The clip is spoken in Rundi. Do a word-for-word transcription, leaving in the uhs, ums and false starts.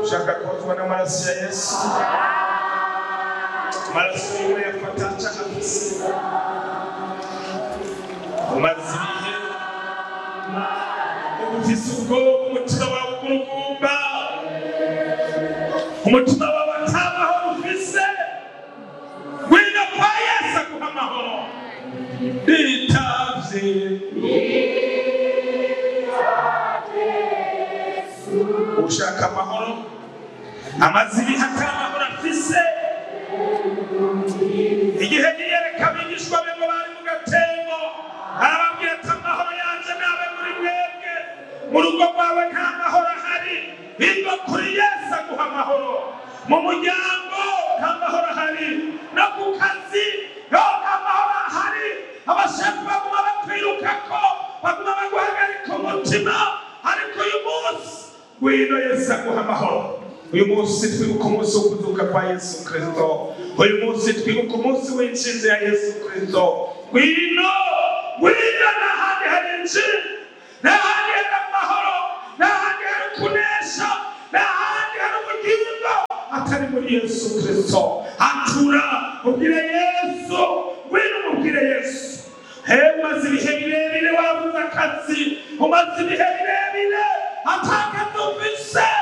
ushaka kozwa n'amaraso ya Yesu, amaraso yiwe yafata cagafise umaze ibihe ufise ubwoba, umutima wawe ugurugumba, umutima wawe ata mahoro ufise, ngwino kwa Yesu aguha amahoro. Ushaka amahoro, amaze ibihe ata amahoro afise, igihe yiyereka abigishwa be ngo bari mu gatembo, arababwira ati amahoro yanje nabe muri mwebwe, mu rugo rwawe nta mahoro ahari, biva kuri Yesu aguha amahoro, mu muryango nta mahoro ahari, no ku kazi nta mahoro ahari, abashefu baguma bakwirukako, baguma baguhagarika umutima, ariko uyu munsi ngwino Yesu aguha amahoro. Uyu munsi twibuka umunsi wo kuzuka kwa Yesu Kristo, uyu munsi twibuka umunsi w'intsinzi ya Yesu Kristo. Ngwino, ngwino n'ahandi hari intsinzi, n'ahandi hari amahoro, n'ahandi hari kunesha, n'ahandi hari ubugingo atari muri Yesu Kristo. Atura ubwire Yesu, ngwino umubwire Yesu. Hewe umaze ibihe birebire wabuze akazi, umaze ibihe birebire atakazi ufise,